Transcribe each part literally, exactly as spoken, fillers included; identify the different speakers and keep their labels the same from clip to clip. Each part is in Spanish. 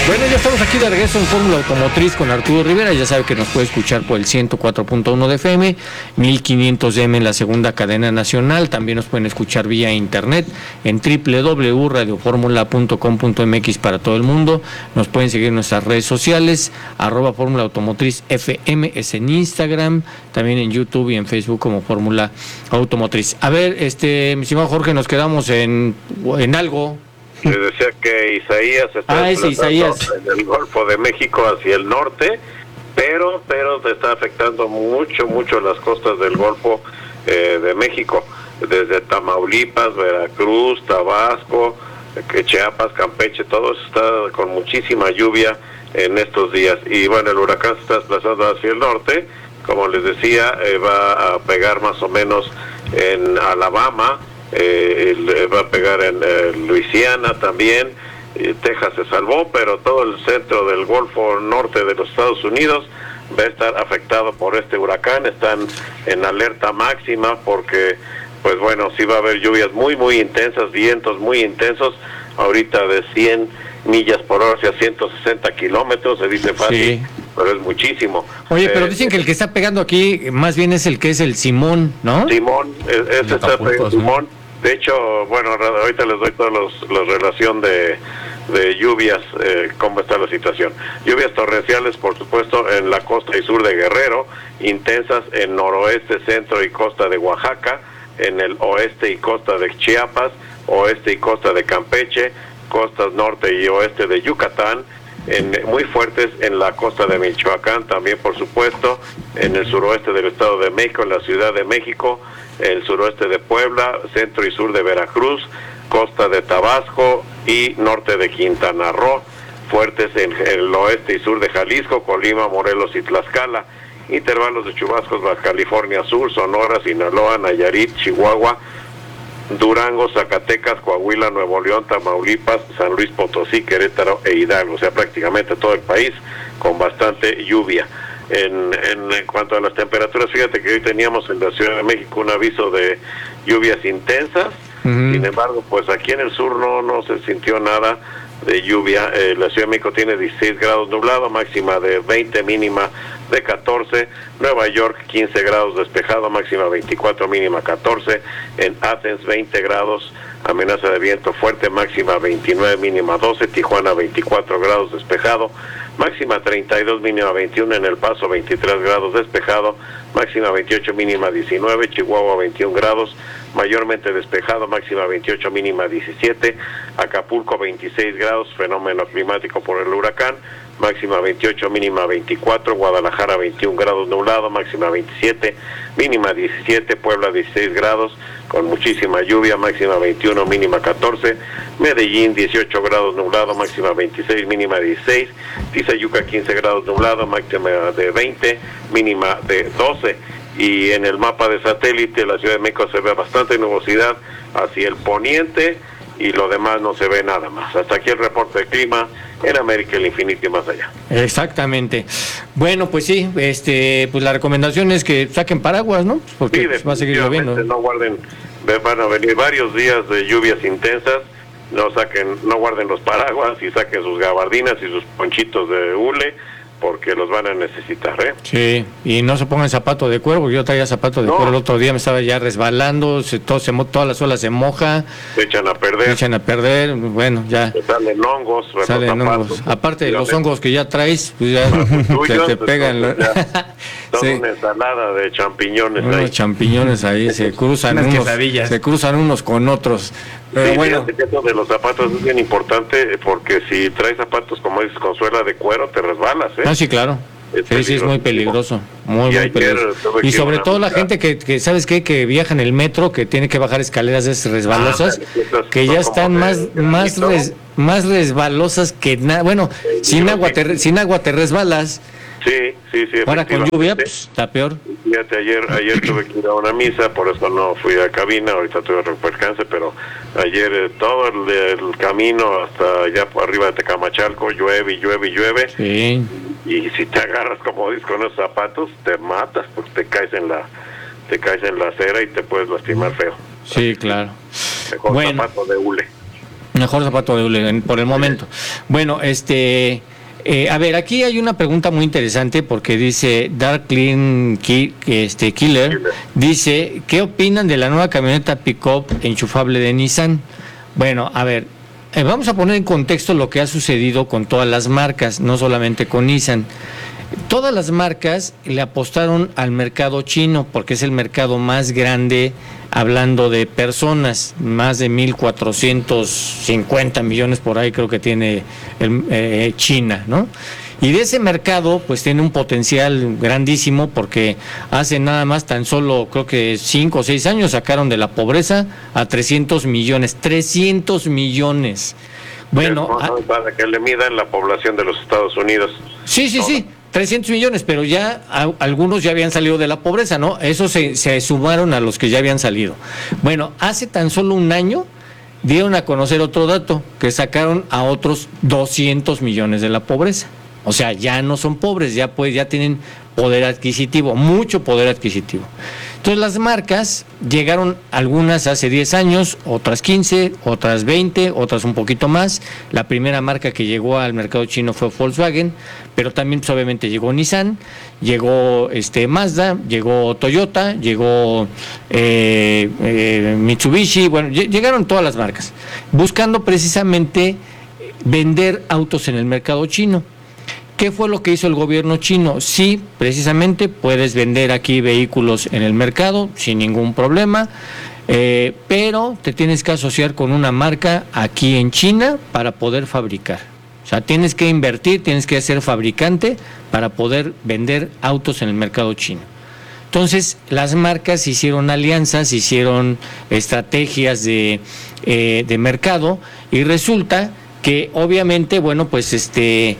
Speaker 1: Bueno, ya estamos aquí de regreso en Fórmula Automotriz con Arturo Rivera. Ya sabe que nos puede escuchar por el ciento cuatro punto uno de F M, mil quinientos de A M en la segunda cadena nacional. También nos pueden escuchar vía internet en doble u doble u doble u punto radio fórmula punto com punto m x para todo el mundo. Nos pueden seguir en nuestras redes sociales, arroba Fórmula Automotriz F M, es en Instagram, también en YouTube y en Facebook como Fórmula Automotriz. A ver, este, mi estimado Jorge, nos quedamos en, en algo.
Speaker 2: Le decía que Isaías está
Speaker 1: ah,
Speaker 2: desplazando en el Golfo de México hacia el norte, pero pero te está afectando mucho, mucho las costas del Golfo eh, de México, desde Tamaulipas, Veracruz, Tabasco, que Chiapas, Campeche, todo eso está con muchísima lluvia en estos días. Y bueno, el huracán se está desplazando hacia el norte, como les decía, eh, va a pegar más o menos en Alabama, Eh, va a pegar en eh, Luisiana también. eh, Texas se salvó, pero todo el centro del Golfo Norte de los Estados Unidos va a estar afectado por este huracán. Están en alerta máxima porque, pues bueno, sí va a haber lluvias muy muy intensas, vientos muy intensos, ahorita de cien millas por hora hacia ciento sesenta kilómetros, se dice fácil, sí, pero es muchísimo.
Speaker 1: Oye, pero
Speaker 2: eh,
Speaker 1: dicen que el que está pegando aquí más bien es el que es el Simón, ¿no?
Speaker 2: Simón, ese está pegando Simón. De hecho, bueno, ahorita les doy toda la relación de, de lluvias, eh, cómo está la situación. Lluvias torrenciales, por supuesto, en la costa y sur de Guerrero, intensas en noroeste, centro y costa de Oaxaca, en el oeste y costa de Chiapas, oeste y costa de Campeche, costas norte y oeste de Yucatán, en, muy fuertes en la costa de Michoacán, también por supuesto, en el suroeste del Estado de México, en la Ciudad de México, el suroeste de Puebla, centro y sur de Veracruz, costa de Tabasco y norte de Quintana Roo, fuertes en el oeste y sur de Jalisco, Colima, Morelos y Tlaxcala, intervalos de chubascos Baja California Sur, Sonora, Sinaloa, Nayarit, Chihuahua, Durango, Zacatecas, Coahuila, Nuevo León, Tamaulipas, San Luis Potosí, Querétaro e Hidalgo, o sea, prácticamente todo el país con bastante lluvia. En, en, en cuanto a las temperaturas, fíjate que hoy teníamos en la Ciudad de México un aviso de lluvias intensas, uh-huh. Sin embargo, pues aquí en el sur no, no se sintió nada de lluvia. eh, la Ciudad de México tiene dieciséis grados nublado, máxima de veinte, mínima de catorce, Nueva York quince grados despejado, máxima veinticuatro, mínima catorce, en Athens veinte grados, amenaza de viento fuerte, máxima veintinueve, mínima doce, Tijuana veinticuatro grados despejado, máxima treinta y dos, mínima veintiuno, en El Paso veintitrés grados despejado, máxima veintiocho, mínima diecinueve, Chihuahua veintiún grados, mayormente despejado, máxima veintiocho, mínima diecisiete, Acapulco veintiséis grados, fenómeno climático por el huracán, máxima veintiocho, mínima veinticuatro, Guadalajara veintiún grados nublado, máxima veintisiete, mínima diecisiete, Puebla dieciséis grados, con muchísima lluvia, máxima veintiuno, mínima catorce, Medellín dieciocho grados nublado, máxima veintiséis, mínima dieciséis, Tizayuca quince grados nublado, máxima de veinte, mínima de doce. Y en el mapa de satélite la Ciudad de México se ve bastante nubosidad hacia el poniente y lo demás no se ve nada más. Hasta aquí el reporte de clima en América, el infinito y más allá.
Speaker 1: Exactamente. Bueno, pues sí, este, pues la recomendación es que saquen paraguas, ¿no? Porque
Speaker 2: sí,
Speaker 1: pues, va a seguir lloviendo.
Speaker 2: No guarden, van a venir varios días de lluvias intensas, no saquen, no guarden los paraguas y saquen sus gabardinas y sus ponchitos de hule, porque los van a necesitar, ¿eh?
Speaker 1: Sí, y no se pongan zapato de cuero, porque yo traía zapato de no. cuero el otro día, me estaba ya resbalando, se, todo se, toda la suela se moja.
Speaker 2: Se echan a perder.
Speaker 1: Se echan a perder, bueno, ya.
Speaker 2: Se salen hongos.
Speaker 1: Salen hongos. Aparte de los hongos que ya traes, pues ya
Speaker 2: tuyos,
Speaker 1: se te pegan.
Speaker 2: Entonces, ya, toda sí. Una ensalada de champiñones
Speaker 1: unos
Speaker 2: ahí.
Speaker 1: champiñones ahí, se cruzan unos, se cruzan unos con otros. Pero
Speaker 2: sí,
Speaker 1: bueno,
Speaker 2: que eso de los zapatos es bien importante, porque si traes zapatos, como dices, con suela de cuero, te resbalas, ¿eh?
Speaker 1: Ah, sí, claro. Es sí, sí, es muy peligroso, muy, muy peligroso. Y sobre todo la gente que, que, ¿sabes qué? Que viaja en el metro, que tiene que bajar escaleras resbalosas, ah, que ya están más de, más res, más resbalosas que nada. Bueno, sí, sin agua te, sin agua te resbalas.
Speaker 2: Sí, sí, sí.
Speaker 1: Ahora con lluvia, pues, está peor.
Speaker 2: Fíjate, ayer ayer tuve que ir a una misa, por eso no fui a cabina, ahorita tuve percance, pero ayer eh, todo el, el camino hasta allá por arriba de Tecamachalco, llueve y llueve y llueve.
Speaker 1: Sí.
Speaker 2: Y si te agarras, como dices, con esos zapatos, te matas, porque te caes en la te caes en la acera y te puedes lastimar feo.
Speaker 1: Sí, claro.
Speaker 2: Mejor
Speaker 1: bueno.
Speaker 2: zapato de hule.
Speaker 1: Mejor zapato de hule por el momento. Bueno, este... Eh, a ver, aquí hay una pregunta muy interesante porque dice Dark Clean Ki, este, Killer, dice, ¿qué opinan de la nueva camioneta pick-up enchufable de Nissan? Bueno, a ver, eh, vamos a poner en contexto lo que ha sucedido con todas las marcas, no solamente con Nissan. Todas las marcas le apostaron al mercado chino porque es el mercado más grande, hablando de personas, más de mil cuatrocientos cincuenta millones por ahí creo que tiene el, eh, China, ¿no? Y de ese mercado pues tiene un potencial grandísimo porque hace nada más tan solo creo que cinco o seis años sacaron de la pobreza a trescientos millones, trescientos millones. Bueno,
Speaker 2: no, para que le midan la población de los Estados Unidos.
Speaker 1: Sí, sí, sí. trescientos millones, pero ya a, algunos ya habían salido de la pobreza, ¿no? Esos se, se sumaron a los que ya habían salido. Bueno, hace tan solo un año dieron a conocer otro dato, que sacaron a otros doscientos millones de la pobreza. O sea, ya no son pobres, ya pues ya tienen poder adquisitivo, mucho poder adquisitivo. Entonces las marcas llegaron algunas hace diez años, otras quince, otras veinte, otras un poquito más. La primera marca que llegó al mercado chino fue Volkswagen, pero también pues, obviamente llegó Nissan, llegó este Mazda, llegó Toyota, llegó eh, eh, Mitsubishi, bueno, llegaron todas las marcas, buscando precisamente vender autos en el mercado chino. ¿Qué fue lo que hizo el gobierno chino? Sí, precisamente puedes vender aquí vehículos en el mercado sin ningún problema, eh, pero te tienes que asociar con una marca aquí en China para poder fabricar. O sea, tienes que invertir, tienes que ser fabricante para poder vender autos en el mercado chino. Entonces, las marcas hicieron alianzas, hicieron estrategias de, eh, de mercado y resulta que obviamente, bueno, pues este...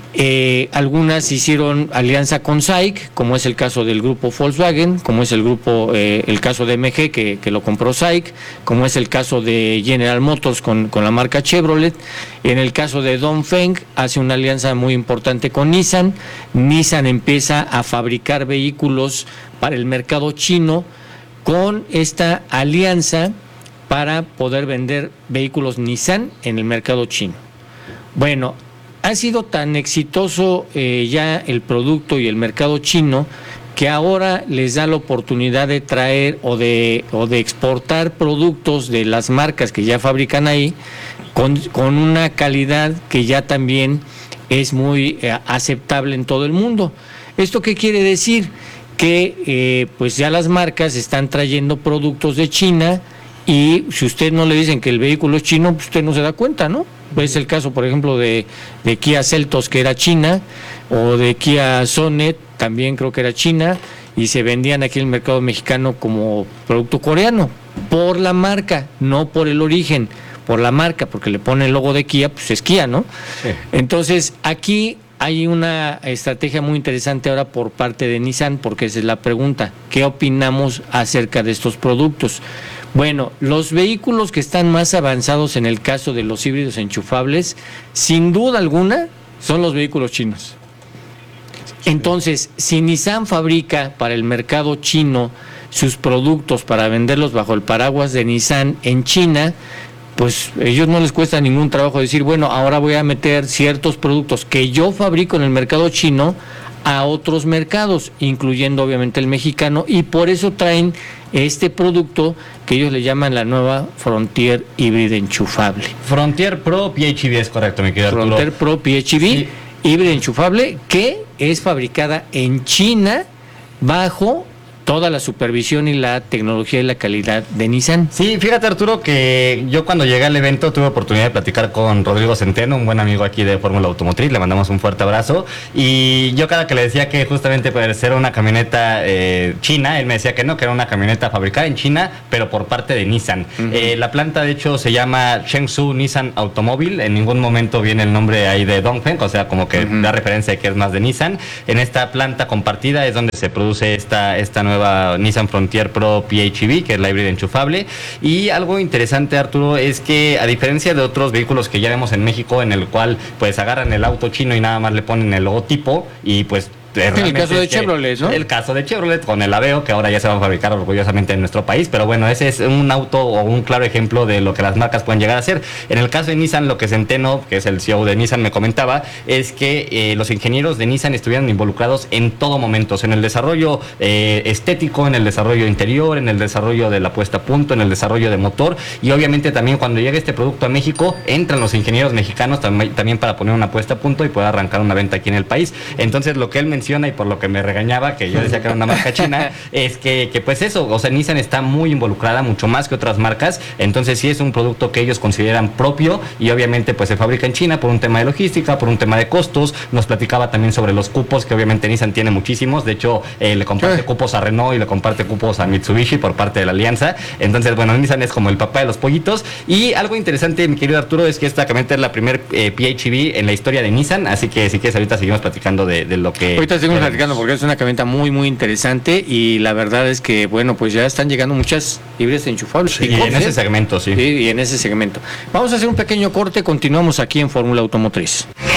Speaker 1: Eh, algunas hicieron alianza con S A I C, como es el caso del grupo Volkswagen, como es el grupo, eh, el caso de M G que, que lo compró S A I C, como es el caso de General Motors con, con la marca Chevrolet. En el caso de Dongfeng hace una alianza muy importante con Nissan. Nissan empieza a fabricar vehículos para el mercado chino con esta alianza para poder vender vehículos Nissan en el mercado chino. Bueno, ha sido tan exitoso eh, ya el producto y el mercado chino que ahora les da la oportunidad de traer o de o de exportar productos de las marcas que ya fabrican ahí con, con una calidad que ya también es muy eh, aceptable en todo el mundo. ¿Esto qué quiere decir? Que eh, pues ya las marcas están trayendo productos de China y si usted no le dicen que el vehículo es chino, pues usted no se da cuenta, ¿no? Es el caso, por ejemplo, de, de Kia Seltos, que era China, o de Kia Sonet, también creo que era China, y se vendían aquí en el mercado mexicano como producto coreano, por la marca, no por el origen, por la marca, porque le pone el logo de Kia, pues es Kia, ¿no? Sí. Entonces, aquí hay una estrategia muy interesante ahora por parte de Nissan, porque esa es la pregunta, ¿qué opinamos acerca de estos productos? Bueno, los vehículos que están más avanzados en el caso de los híbridos enchufables, sin duda alguna, son los vehículos chinos. Entonces, si Nissan fabrica para el mercado chino sus productos para venderlos bajo el paraguas de Nissan en China, pues a ellos no les cuesta ningún trabajo decir, bueno, ahora voy a meter ciertos productos que yo fabrico en el mercado chino a otros mercados, incluyendo obviamente el mexicano, y por eso traen este producto que ellos le llaman la nueva Frontier híbrida enchufable.
Speaker 3: Frontier Pro P H E V es correcto, mi querido Arturo.
Speaker 1: Frontier Pro P H E V, sí. Híbrida enchufable, que es fabricada en China bajo toda la supervisión y la tecnología y la calidad de Nissan.
Speaker 3: Sí, fíjate, Arturo, que yo cuando llegué al evento tuve oportunidad de platicar con Rodrigo Centeno, un buen amigo aquí de Fórmula Automotriz, le mandamos un fuerte abrazo, y yo cada que le decía que justamente para ser una camioneta eh, china, él me decía que no, que era una camioneta fabricada en China, pero por parte de Nissan. Uh-huh. Eh, la planta de hecho se llama Chengdu Nissan Automobile, en ningún momento viene el nombre ahí de Dongfeng, o sea, como que uh-huh. da referencia de que es más de Nissan. En esta planta compartida es donde se produce esta, esta nueva Nissan Frontier Pro P H E V, que es la híbrida enchufable. Y algo interesante, Arturo, es que a diferencia de otros vehículos que ya vemos en México, en el cual pues agarran el auto chino y nada más le ponen el logotipo y pues
Speaker 1: el caso de Chevrolet, ¿no?
Speaker 3: El caso de Chevrolet con el Aveo, que ahora ya se va a fabricar orgullosamente en nuestro país, pero bueno, ese es un auto o un claro ejemplo de lo que las marcas pueden llegar a hacer. En el caso de Nissan, lo que Centeno, que es el C E O de Nissan, me comentaba, es que eh, los ingenieros de Nissan estuvieron involucrados en todo momento, en el desarrollo eh, estético, en el desarrollo interior, en el desarrollo de la puesta a punto, en el desarrollo de motor, y obviamente también cuando llegue este producto a México, entran los ingenieros mexicanos tam- también para poner una puesta a punto y poder arrancar una venta aquí en el país. Entonces, lo que él menciona, y por lo que me regañaba, que yo decía que era una marca china, es que, que pues eso, o sea, Nissan está muy involucrada, mucho más que otras marcas, entonces sí es un producto que ellos consideran propio, y obviamente pues se fabrica en China por un tema de logística, por un tema de costos. Nos platicaba también sobre los cupos, que obviamente Nissan tiene muchísimos, de hecho eh, le comparte sí. cupos a Renault y le comparte cupos a Mitsubishi por parte de la alianza. Entonces, bueno, Nissan es como el papá de los pollitos. Y algo interesante, mi querido Arturo, es que esta camioneta es la primer eh, P H E V en la historia de Nissan, así que si quieres ahorita seguimos platicando de, de lo que...
Speaker 1: Ahorita seguimos platicando porque es una camioneta muy, muy interesante, y la verdad es que, bueno, pues ya están llegando muchas híbridas enchufables.
Speaker 3: Sí, y en ese segmento, sí.
Speaker 1: Sí, y en ese segmento. Vamos a hacer un pequeño corte, continuamos aquí en Fórmula Automotriz.